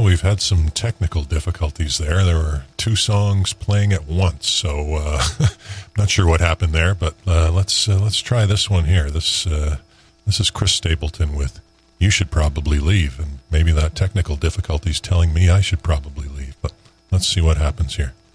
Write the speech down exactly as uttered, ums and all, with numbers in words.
we've had some technical difficulties there. There were two songs playing at once, so uh, not sure what happened there. But uh, let's uh, let's try this one here. This uh, this is Chris Stapleton with "You Should Probably Leave," and maybe that technical difficulty is telling me I should probably leave. But let's see what happens here.